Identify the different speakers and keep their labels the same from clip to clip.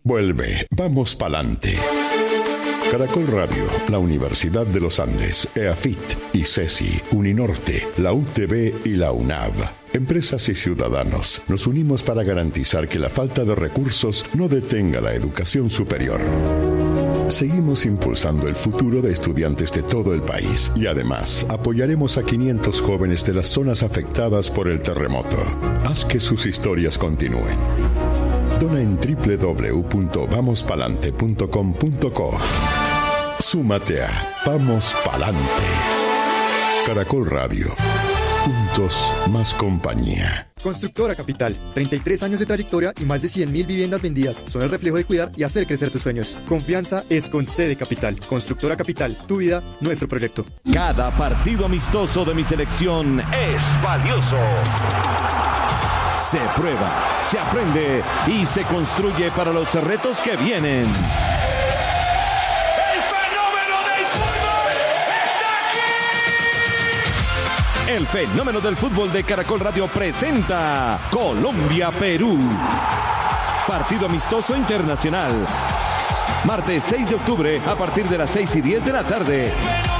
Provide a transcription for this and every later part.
Speaker 1: Vuelve, vamos pa'lante. Caracol Radio, la Universidad de los Andes, EAFIT, ICESI, Uninorte, la UTB y la UNAV. Empresas y ciudadanos, nos unimos para garantizar que la falta de recursos no detenga la educación superior. Seguimos impulsando el futuro de estudiantes de todo el país y además apoyaremos a 500 jóvenes de las zonas afectadas por el terremoto. Haz que sus historias continúen. Dona en www.vamospalante.com.co. Súmate a Vamos Palante. Caracol Radio. Juntos, más compañía.
Speaker 2: Constructora Capital, 33 años de trayectoria y más de 100.000 viviendas vendidas. Son el reflejo de cuidar y hacer crecer tus sueños. Confianza es con C de Capital. Constructora Capital, tu vida, nuestro proyecto.
Speaker 3: Cada partido amistoso de mi selección es valioso. Se prueba, se aprende y se construye para los retos que vienen. El fenómeno del fútbol de Caracol Radio presenta Colombia-Perú. Partido amistoso internacional. Martes 6 de octubre a partir de las 6:10 de la tarde.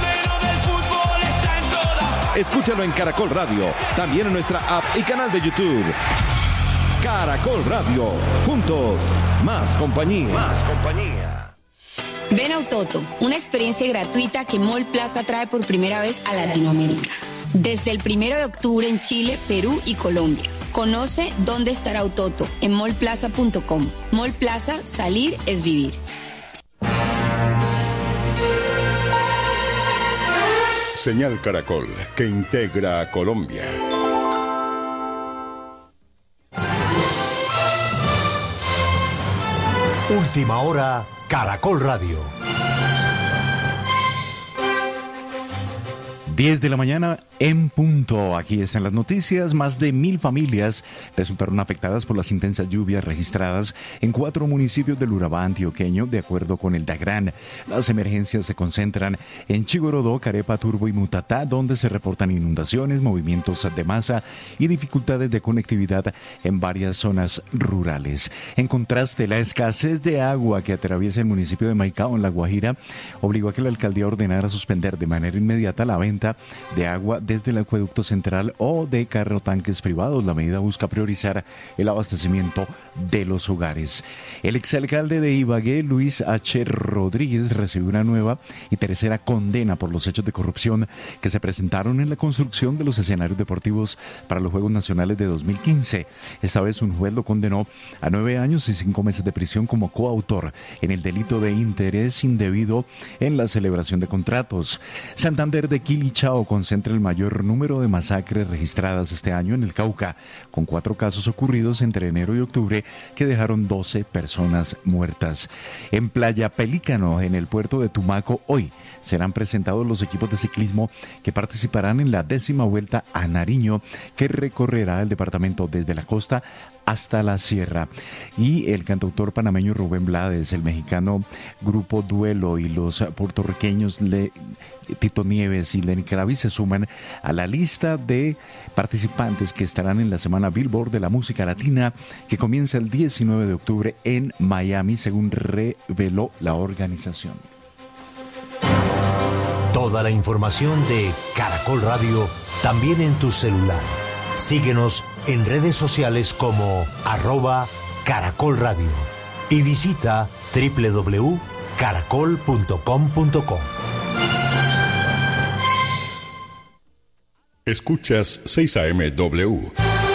Speaker 3: Escúchalo en Caracol Radio, también en nuestra app y canal de YouTube. Caracol Radio, juntos, más compañía. Más compañía.
Speaker 4: Ven a Autoto, una experiencia gratuita que Mall Plaza trae por primera vez a Latinoamérica. Desde el 1 de octubre en Chile, Perú y Colombia. Conoce dónde estará Autoto en mallplaza.com. Mall Plaza, salir es vivir.
Speaker 1: Señal Caracol, que integra a Colombia.
Speaker 5: Última hora, Caracol Radio.
Speaker 6: 10 de la mañana en punto. Aquí están las noticias. Más de 1.000 familias resultaron afectadas por las intensas lluvias registradas en 4 municipios del Urabá antioqueño, de acuerdo con el DAGRAN. Las emergencias se concentran en Chigorodó, Carepa, Turbo y Mutatá, donde se reportan inundaciones, movimientos de masa y dificultades de conectividad en varias zonas rurales. En contraste, la escasez de agua que atraviesa el municipio de Maicao, en La Guajira, obligó a que la alcaldía ordenara suspender de manera inmediata la venta de agua desde el acueducto central o de carrotanques privados. La medida busca priorizar el abastecimiento de los hogares. El exalcalde de Ibagué, Luis H. Rodríguez, recibió una nueva y tercera condena por los hechos de corrupción que se presentaron en la construcción de los escenarios deportivos para los Juegos Nacionales de 2015. Esta vez un juez lo condenó a 9 años y 5 meses de prisión como coautor en el delito de interés indebido en la celebración de contratos. Santander de Quilichao concentra el mayor número de masacres registradas este año en el Cauca, con 4 casos ocurridos entre enero y octubre que dejaron 12 personas muertas. En Playa Pelícano, en el puerto de Tumaco, hoy serán presentados los equipos de ciclismo que participarán en la 10ª Vuelta a Nariño, que recorrerá el departamento desde la costa hasta la sierra. Y el cantautor panameño Rubén Blades, el mexicano Grupo Duelo y los puertorriqueños Tito Nieves y Lenny Kravitz se suman a la lista de participantes que estarán en la Semana Billboard de la Música Latina, que comienza el 19 de octubre en Miami, según reveló la organización.
Speaker 5: Toda la información de Caracol Radio también en tu celular. Síguenos en redes sociales como @Caracol Radio y visita www.caracol.com.co.
Speaker 1: Escuchas 6 AM/W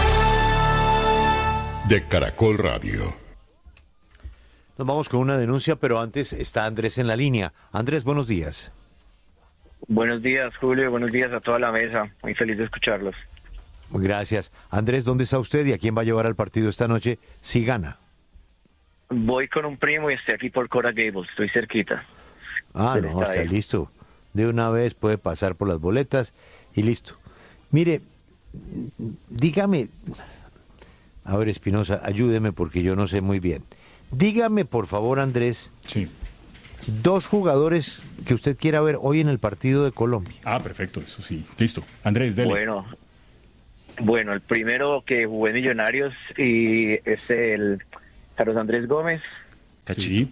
Speaker 1: de Caracol Radio.
Speaker 7: Nos vamos con una denuncia, pero antes está Andrés en la línea. Andrés, buenos días.
Speaker 8: Buenos días, Julio. Buenos días a toda la mesa. Muy feliz de escucharlos.
Speaker 7: Gracias. Andrés, ¿dónde está usted y a quién va a llevar al partido esta noche si gana?
Speaker 8: Voy con un primo y estoy aquí por Coral Gables. Estoy cerquita.
Speaker 7: Ah, no, está listo. De una vez puede pasar por las boletas y listo. Mire, dígame, a ver, Espinosa, ayúdeme porque yo no sé muy bien. Dígame, por favor, Andrés,
Speaker 9: sí,
Speaker 7: 2 jugadores que usted quiera ver hoy en el partido de Colombia.
Speaker 9: Ah, perfecto, eso sí. Listo. Andrés, dele.
Speaker 8: Bueno, el primero que jugó en Millonarios y es el Carlos Andrés Gómez.
Speaker 9: Sí.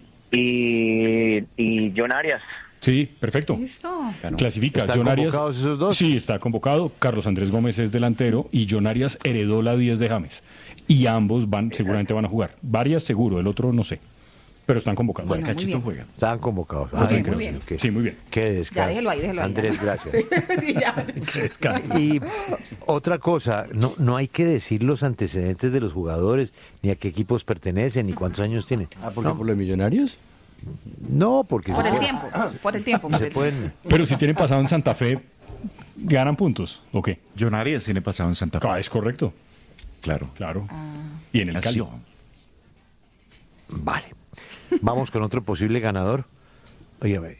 Speaker 8: Y John Arias.
Speaker 9: Sí, perfecto.
Speaker 10: Listo.
Speaker 9: Clasifica.
Speaker 7: ¿Están
Speaker 9: John Arias.
Speaker 7: convocados esos dos?
Speaker 9: Sí, está convocado. Carlos Andrés Gómez es delantero y John Arias heredó la 10 de James. Y ambos seguramente van a jugar. Varias seguro, el otro no sé. Pero están convocados.
Speaker 10: Bueno, muy
Speaker 6: Cachito
Speaker 10: bien.
Speaker 6: juega.
Speaker 7: Están convocados.
Speaker 10: Muy bien.
Speaker 9: Sí, muy bien.
Speaker 7: Qué descanso.
Speaker 10: Ya, déjelo ahí.
Speaker 7: Andrés, gracias.
Speaker 10: Sí, ya.
Speaker 9: Que descanse.
Speaker 7: Y otra cosa, no hay que decir los antecedentes de los jugadores, ni a qué equipos pertenecen, ni cuántos años tienen.
Speaker 11: ¿Por ejemplo, los Millonarios?
Speaker 7: No, porque
Speaker 10: Por el tiempo. Por el tiempo.
Speaker 7: se pueden...
Speaker 9: Pero si tienen pasado en Santa Fe, ¿ganan puntos o qué?
Speaker 6: John Arias tiene pasado en Santa Fe.
Speaker 9: Es correcto.
Speaker 6: Claro.
Speaker 9: Claro. Y en el Cali.
Speaker 6: Nació.
Speaker 7: Vale. Vamos con otro posible ganador. Óyeme,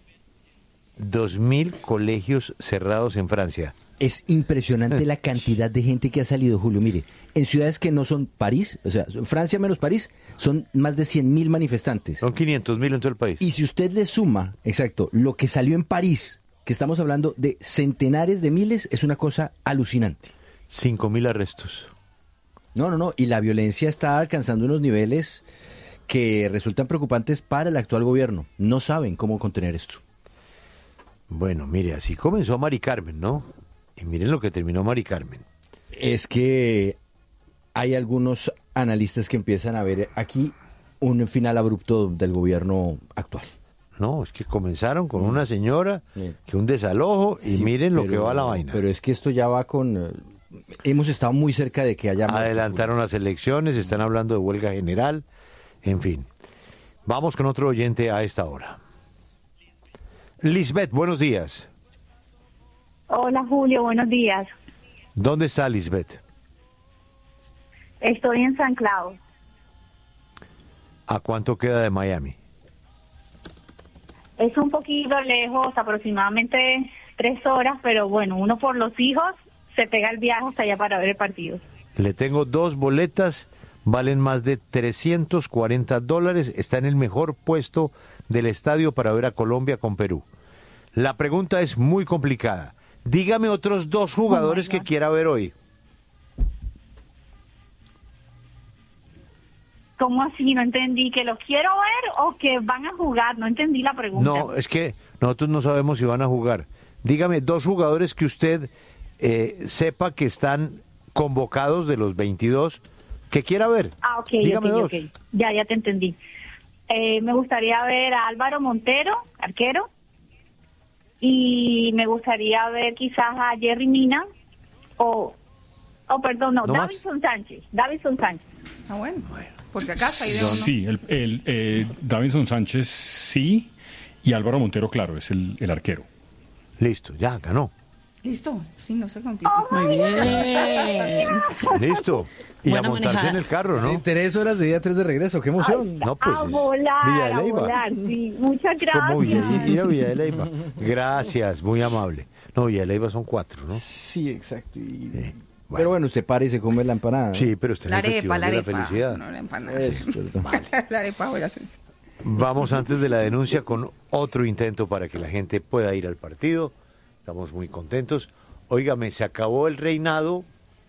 Speaker 7: 2.000 colegios cerrados en Francia.
Speaker 11: Es impresionante la cantidad de gente que ha salido, Julio. Mire, en ciudades que no son París, o sea, Francia menos París, son más de 100.000 manifestantes.
Speaker 7: Son 500.000 en todo el país.
Speaker 11: Y si usted le suma, exacto, lo que salió en París, que estamos hablando de centenares de miles, es una cosa alucinante.
Speaker 7: 5.000 arrestos.
Speaker 11: No. Y la violencia está alcanzando unos niveles que resultan preocupantes para el actual gobierno. No saben cómo contener esto.
Speaker 7: Bueno, mire, así comenzó Mari Carmen, ¿no? Y miren lo que terminó Mari Carmen.
Speaker 11: Es que hay algunos analistas que empiezan a ver aquí un final abrupto del gobierno actual.
Speaker 7: No, es que comenzaron con una señora,
Speaker 11: Sí.
Speaker 7: que un desalojo, y
Speaker 11: Sí,
Speaker 7: miren lo
Speaker 11: pero-
Speaker 7: que va la vaina.
Speaker 11: Pero es que esto ya va con... hemos estado muy cerca de que haya...
Speaker 7: Adelantaron las elecciones, están hablando de huelga general, en fin. Vamos con otro oyente a esta hora. Lisbeth, buenos días.
Speaker 12: Hola Julio, buenos días.
Speaker 7: ¿Dónde está Lisbeth?
Speaker 12: Estoy en San Cloud.
Speaker 7: ¿A cuánto queda de Miami?
Speaker 12: Es un poquito lejos, aproximadamente 3 horas, pero bueno, uno por los hijos se pega el viaje hasta allá para ver el partido.
Speaker 7: Le tengo 2 boletas, valen más de $340, está en el mejor puesto del estadio para ver a Colombia con Perú. La pregunta es muy complicada. Dígame otros 2 jugadores que quiera ver hoy.
Speaker 12: ¿Cómo así? No entendí. ¿Que los quiero ver o que van a jugar? No entendí la pregunta.
Speaker 7: No, es que nosotros no sabemos si van a jugar. Dígame 2 jugadores que usted sepa que están convocados de los 22 que quiera ver.
Speaker 12: Ah, ok,
Speaker 7: Dígame
Speaker 12: ok,
Speaker 7: 2.
Speaker 12: ok. Ya te entendí. Me gustaría ver a Álvaro Montero, arquero. Y me gustaría ver quizás a Jerry Mina perdón,
Speaker 7: ¿No más?
Speaker 12: Davinson Sánchez.
Speaker 10: Ah, bueno. Por si acaso, ahí de uno.
Speaker 9: Sí, Davinson Sánchez sí. Y Álvaro Montero, claro, es el arquero.
Speaker 7: Listo, ya ganó.
Speaker 10: Listo. Sí, no se complica.
Speaker 13: Muy bien.
Speaker 7: Listo. Y
Speaker 13: Buena
Speaker 7: a montarse
Speaker 13: manejada.
Speaker 7: en el carro, ¿no?
Speaker 11: Sí, 3 horas de día, 3 de regreso. ¡Qué emoción!
Speaker 7: No, pues
Speaker 12: a
Speaker 7: es
Speaker 12: volar,
Speaker 7: Villa de
Speaker 12: a
Speaker 7: Leyva.
Speaker 12: volar. Sí, muchas
Speaker 7: Como
Speaker 12: gracias.
Speaker 7: ir a Villa de Leyva. Gracias, muy amable. No, Villa de Leyva son 4, ¿no?
Speaker 11: Sí, exacto.
Speaker 7: Sí,
Speaker 11: Pero bueno, usted para y se come la empanada.
Speaker 7: Sí, pero usted
Speaker 10: La
Speaker 7: en el
Speaker 10: arepa,
Speaker 7: Festival
Speaker 10: la
Speaker 7: de
Speaker 10: arepa.
Speaker 7: la Felicidad.
Speaker 10: No, la empanada.
Speaker 11: Eso, perdón.
Speaker 10: La arepa, voy a hacer.
Speaker 7: Vamos antes de la denuncia con otro intento para que la gente pueda ir al partido. Estamos muy contentos. Óigame, se acabó el reinado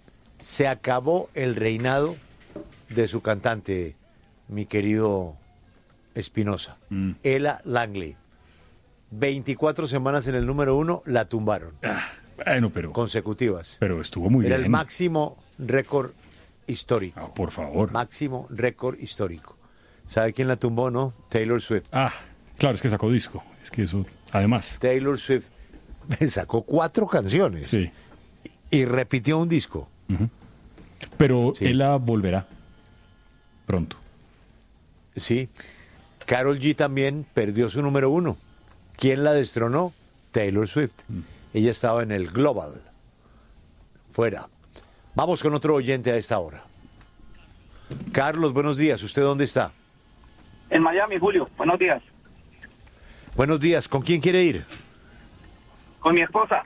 Speaker 7: de su cantante, mi querido Espinosa, Ella Langley. 24 semanas en el número 1, la tumbaron.
Speaker 9: Bueno, pero
Speaker 7: consecutivas.
Speaker 9: Pero estuvo muy
Speaker 7: Era
Speaker 9: bien.
Speaker 7: el máximo récord histórico.
Speaker 9: Por favor.
Speaker 7: Máximo récord histórico. ¿Sabe quién la tumbó, no? Taylor Swift.
Speaker 9: Claro, es que sacó disco. Es que eso, además.
Speaker 7: Taylor Swift sacó 4 canciones.
Speaker 9: Sí.
Speaker 7: Y repitió un disco.
Speaker 9: Pero ella volverá pronto.
Speaker 7: Sí. Karol G también perdió su número 1. ¿Quién la destronó? Taylor Swift. Ella estaba en el Global. Fuera. Vamos con otro oyente a esta hora. Carlos, buenos días. ¿Usted dónde está?
Speaker 14: En Miami, Julio. Buenos días.
Speaker 7: Buenos días. ¿Con quién quiere ir?
Speaker 14: Con mi esposa.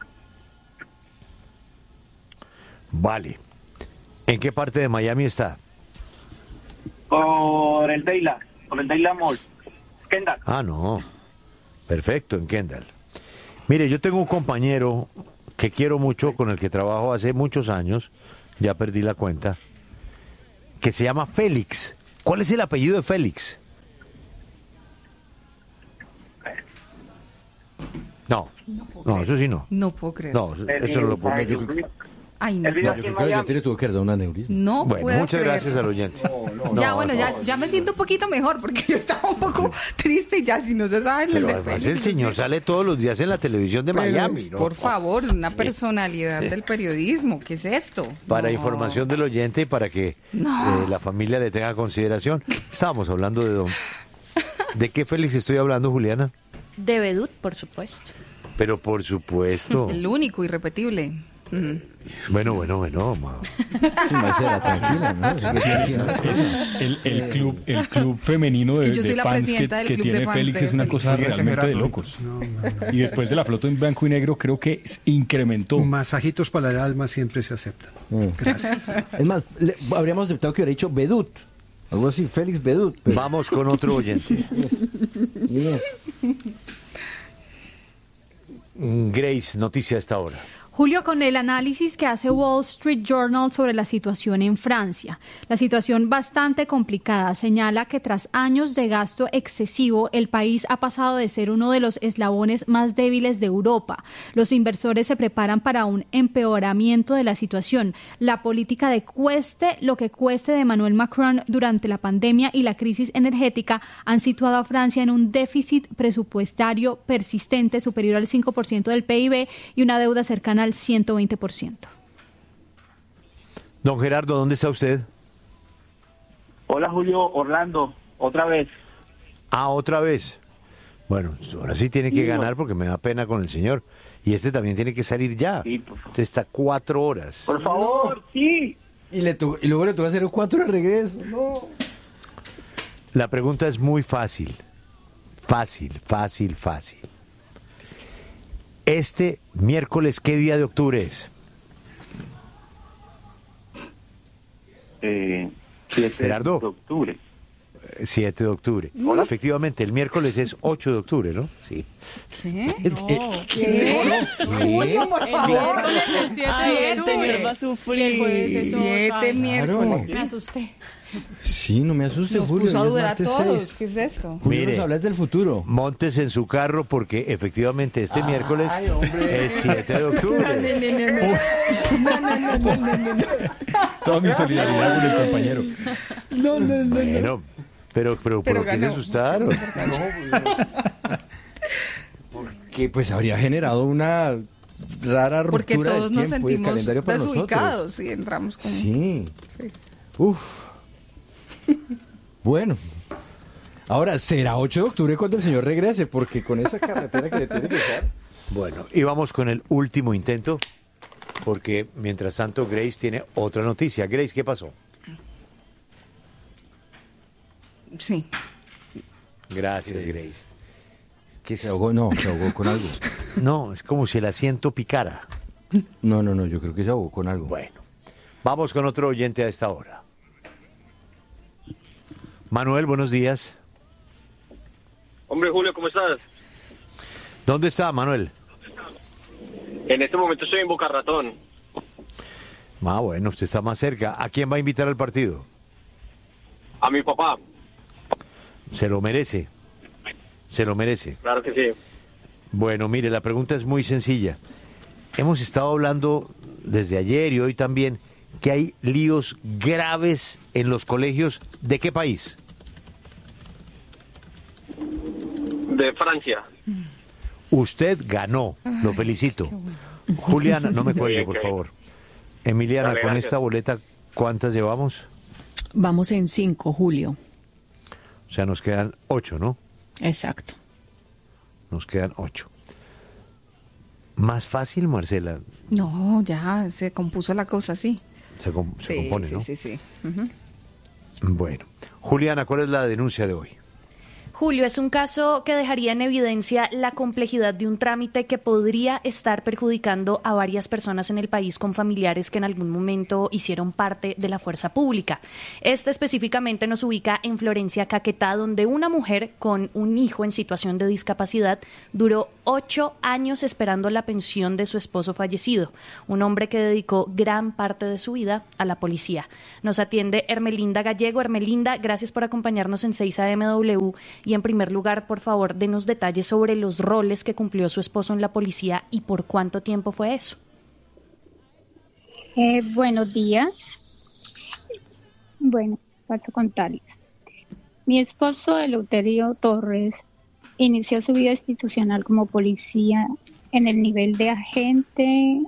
Speaker 7: Vale. ¿En qué parte de Miami está?
Speaker 14: Por el Dayland Mall. Kendall.
Speaker 7: Ah, no. Perfecto, en Kendall. Mire, yo tengo un compañero que quiero mucho, con el que trabajo hace muchos años, ya perdí la cuenta, que se llama Félix. ¿Cuál es el apellido de Félix? No, eso sí no.
Speaker 10: No puedo creer.
Speaker 7: No, eso no lo puedo creer.
Speaker 10: Ay, no.
Speaker 11: Yo creo que el oyente le tuvo que dar un aneurisma.
Speaker 10: No
Speaker 7: Bueno,
Speaker 10: puedo
Speaker 7: muchas
Speaker 10: creer.
Speaker 7: gracias al oyente.
Speaker 10: Ya me siento un poquito mejor porque yo estaba un poco triste y ya si no se sabe
Speaker 7: Pero además el señor sale todos los días en la televisión de Miami, ¿no?
Speaker 10: Por favor, una personalidad del periodismo. ¿Qué es esto?
Speaker 7: Para
Speaker 10: No.
Speaker 7: información del oyente y para que la familia le tenga consideración. Estábamos hablando de ¿De qué Félix estoy hablando, Juliana?
Speaker 15: De Vedut, por supuesto.
Speaker 7: Pero por supuesto.
Speaker 10: El único, irrepetible.
Speaker 7: Bueno.
Speaker 11: Marcela, tranquila, ¿no?
Speaker 9: El club femenino
Speaker 10: Es que
Speaker 9: de,
Speaker 10: yo soy
Speaker 9: de
Speaker 10: la
Speaker 9: fans
Speaker 10: presidenta del
Speaker 9: que
Speaker 10: club
Speaker 9: tiene
Speaker 10: de fans
Speaker 9: Félix
Speaker 10: de
Speaker 9: es una
Speaker 10: Félix.
Speaker 9: cosa
Speaker 10: Sí,
Speaker 9: realmente de locos. Y después de la foto en blanco y negro creo que incrementó.
Speaker 16: Masajitos para el alma siempre se aceptan. Gracias.
Speaker 11: Es más, habríamos aceptado que hubiera dicho Vedut. Algo así, Félix Vedut.
Speaker 7: Vamos con otro oyente. Grace, noticia a esta hora.
Speaker 17: Julio, con el análisis que hace Wall Street Journal sobre la situación en Francia. La situación bastante complicada señala que tras años de gasto excesivo, el país ha pasado de ser uno de los eslabones más débiles de Europa. Los inversores se preparan para un empeoramiento de la situación. La política de cueste lo que cueste de Emmanuel Macron durante la pandemia y la crisis energética han situado a Francia en un déficit presupuestario persistente superior al 5% del PIB y una deuda cercana al 120%.
Speaker 7: Don Gerardo, ¿dónde está usted?
Speaker 14: Hola Julio, Orlando, otra vez.
Speaker 7: Ah, otra vez. Bueno, ahora sí tiene que ganar porque me da pena con el señor. Y este también tiene que salir ya.
Speaker 14: Sí,
Speaker 7: Usted está 4 horas.
Speaker 14: Por favor, sí.
Speaker 11: Y luego le toca hacer 4 de regreso. No.
Speaker 7: La pregunta es muy fácil. Fácil. Este miércoles, ¿qué día de octubre es?
Speaker 14: 7
Speaker 7: Gerardo.
Speaker 14: de octubre.
Speaker 7: 7 de octubre. Hola. Efectivamente, el miércoles es 8 de octubre, ¿no? Sí.
Speaker 10: ¿Qué?
Speaker 7: ¿Qué?
Speaker 10: Julio, por favor.
Speaker 15: El señor va a sufrir.
Speaker 10: 7 miércoles.
Speaker 17: Me asusté.
Speaker 11: Sí, no me asuste,
Speaker 10: Nos
Speaker 11: Julio.
Speaker 10: puso a
Speaker 11: ya es
Speaker 10: dudar a
Speaker 11: martes
Speaker 10: todos.
Speaker 11: 6.
Speaker 10: ¿Qué es esto?
Speaker 11: Julio,
Speaker 7: Mire,
Speaker 11: nos hablas del futuro.
Speaker 7: Montes en su carro porque efectivamente este miércoles es 7 de octubre.
Speaker 9: Toda mi solidaridad con el compañero.
Speaker 7: Bueno, pero ¿por qué se
Speaker 10: ganó.
Speaker 7: asustaron?
Speaker 11: Que pues habría generado una rara
Speaker 10: Porque
Speaker 11: ruptura
Speaker 10: todos
Speaker 11: del
Speaker 10: nos
Speaker 11: tiempo y el
Speaker 10: sentimos
Speaker 11: calendario para nosotros.
Speaker 10: desubicados y entramos con...
Speaker 11: Sí.
Speaker 10: Sí.
Speaker 11: Uf. Bueno. Ahora, será 8 de octubre cuando el señor regrese, porque con esa carretera que le tiene que echar.
Speaker 7: Bueno, y vamos con el último intento, porque mientras tanto Grace tiene otra noticia. Grace, ¿qué pasó?
Speaker 10: Sí.
Speaker 7: Gracias, Grace.
Speaker 11: Se ahogó, se ahogó con algo.
Speaker 7: No, es como si el asiento picara.
Speaker 11: No, yo creo que se ahogó con algo.
Speaker 7: Bueno, vamos con otro oyente a esta hora. Manuel, buenos días.
Speaker 18: Hombre, Julio, ¿cómo estás?
Speaker 7: ¿Dónde está, Manuel?
Speaker 18: En este momento estoy en Boca Ratón.
Speaker 7: Ah, bueno, usted está más cerca. ¿A quién va a invitar al partido?
Speaker 18: A mi papá.
Speaker 7: Se lo merece. Se lo merece.
Speaker 18: Claro que sí.
Speaker 7: Bueno, mire, la pregunta es muy sencilla. Hemos estado hablando desde ayer y hoy también que hay líos graves en los colegios. ¿De qué país?
Speaker 18: De Francia.
Speaker 7: Usted ganó. Lo felicito. Juliana, no me cuelgue, por favor. Emiliana,
Speaker 18: Dale,
Speaker 7: con
Speaker 18: gracias.
Speaker 7: esta boleta, ¿cuántas llevamos?
Speaker 13: Vamos en 5, Julio.
Speaker 7: O sea, nos quedan 8, ¿no?
Speaker 13: Exacto.
Speaker 7: Nos quedan 8. Más fácil, Marcela.
Speaker 10: No, ya se compuso la cosa así.
Speaker 7: Se compone, ¿no?
Speaker 10: Sí. Ujú.
Speaker 7: Bueno. Juliana, ¿cuál es la denuncia de hoy?
Speaker 15: Julio, es un caso que dejaría en evidencia la complejidad de un trámite que podría estar perjudicando a varias personas en el país con familiares que en algún momento hicieron parte de la fuerza pública. Este específicamente nos ubica en Florencia, Caquetá, donde una mujer con un hijo en situación de discapacidad duró 8 años esperando la pensión de su esposo fallecido, un hombre que dedicó gran parte de su vida a la policía. Nos atiende Hermelinda Gallego. Hermelinda, gracias por acompañarnos en 6 AMW. Y en primer lugar, por favor, denos detalles sobre los roles que cumplió su esposo en la policía y por cuánto tiempo fue eso.
Speaker 19: Buenos días. Bueno, paso a contarles. Mi esposo, Eleuterio Torres, inició su vida institucional como policía en el nivel de agente.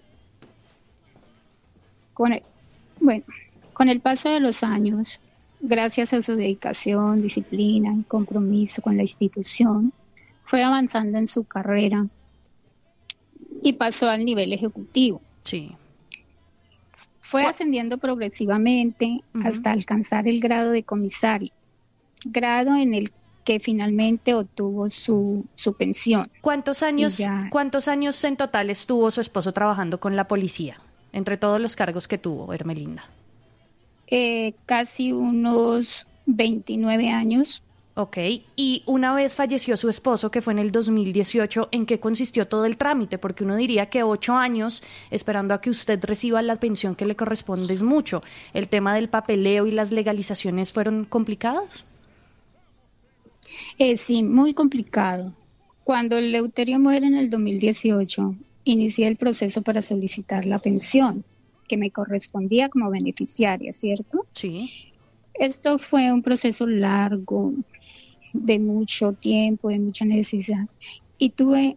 Speaker 19: Con el paso de los años, gracias a su dedicación, disciplina y compromiso con la institución, fue avanzando en su carrera y pasó al nivel ejecutivo.
Speaker 15: Sí.
Speaker 19: Fue ascendiendo progresivamente hasta alcanzar el grado de comisario, grado en el que finalmente obtuvo su pensión.
Speaker 15: ¿Cuántos años en total estuvo su esposo trabajando con la policía, entre todos los cargos que tuvo, Ermelinda?
Speaker 19: Casi unos 29 años.
Speaker 15: Ok, y una vez falleció su esposo, que fue en el 2018, ¿en qué consistió todo el trámite? Porque uno diría que 8 años esperando a que usted reciba la pensión que le corresponde es mucho. ¿El tema del papeleo y las legalizaciones fueron complicados?
Speaker 19: Sí, muy complicado. Cuando Eleuterio muere en el 2018, inicié el proceso para solicitar la pensión que me correspondía como beneficiaria, ¿cierto?
Speaker 15: Sí.
Speaker 19: Esto fue un proceso largo, de mucho tiempo, de mucha necesidad, y tuve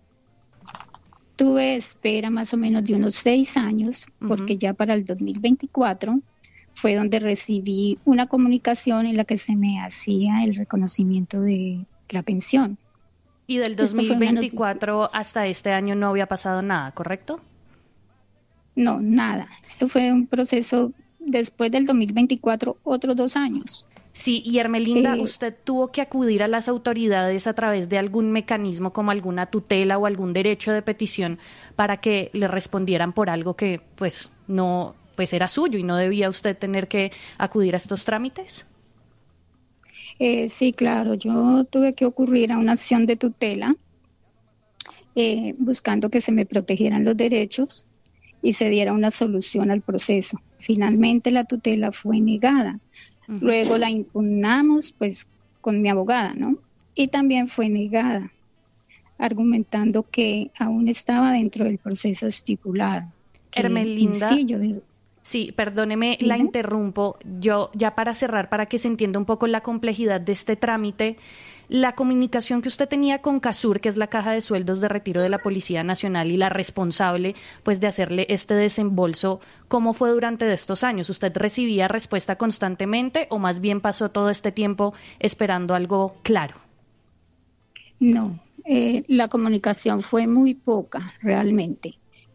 Speaker 19: espera más o menos de unos 6 años, porque ya para el 2024 fue donde recibí una comunicación en la que se me hacía el reconocimiento de la pensión.
Speaker 15: Y del 2024 hasta este año no había pasado nada, ¿correcto?
Speaker 19: No, nada. Esto fue un proceso después del 2024, otros 2 años.
Speaker 15: Sí, y Ermelinda, ¿usted tuvo que acudir a las autoridades a través de algún mecanismo como alguna tutela o algún derecho de petición para que le respondieran por algo que no era suyo y no debía usted tener que acudir a estos trámites?
Speaker 19: Sí, claro, yo tuve que ocurrir a una acción de tutela buscando que se me protegieran los derechos y se diera una solución al proceso. Finalmente la tutela fue negada. Luego la impugnamos con mi abogada, ¿no? Y también fue negada, argumentando que aún estaba dentro del proceso estipulado.
Speaker 15: Ermelinda, sí, perdóneme, la interrumpo. Yo ya para cerrar, para que se entienda un poco la complejidad de este trámite, la comunicación que usted tenía con CASUR, que es la Caja de Sueldos de Retiro de la Policía Nacional y la responsable de hacerle este desembolso, ¿cómo fue durante estos años? ¿Usted recibía respuesta constantemente o más bien pasó todo este tiempo esperando algo claro?
Speaker 19: No, la comunicación fue muy poca realmente.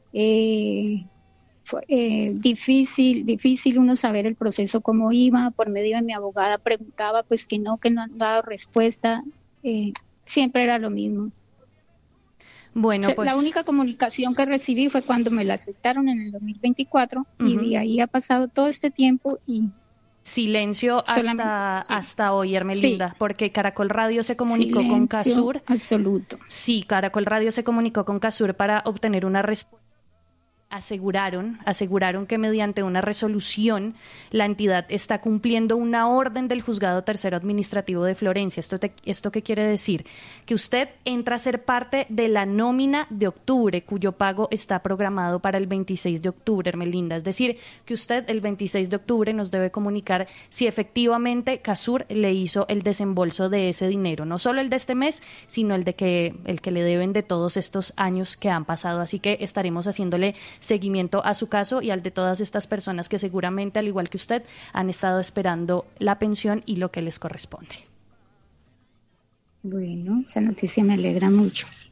Speaker 19: Fue difícil uno saber el proceso cómo iba. Por medio de mi abogada preguntaba que no han dado respuesta, siempre era lo mismo.
Speaker 15: Bueno,
Speaker 19: la única comunicación que recibí fue cuando me la aceptaron en el 2024 y de ahí ha pasado todo este tiempo y
Speaker 15: silencio hasta hoy, Ermelinda, porque Caracol Radio se comunicó con CASUR.
Speaker 19: Absoluto.
Speaker 15: Sí, Caracol Radio se comunicó con CASUR para obtener una respuesta. Aseguraron que mediante una resolución la entidad está cumpliendo una orden del Juzgado Tercero Administrativo de Florencia. ¿Esto qué quiere decir? Que usted entra a ser parte de la nómina de octubre, cuyo pago está programado para el 26 de octubre, Ermelinda. Es decir, que usted el 26 de octubre nos debe comunicar si efectivamente CASUR le hizo el desembolso de ese dinero. No solo el de este mes, sino el que le deben de todos estos años que han pasado. Así que estaremos haciéndole seguimiento a su caso y al de todas estas personas que seguramente, al igual que usted, han estado esperando la pensión y lo que les corresponde.
Speaker 19: Bueno, esa noticia me alegra mucho.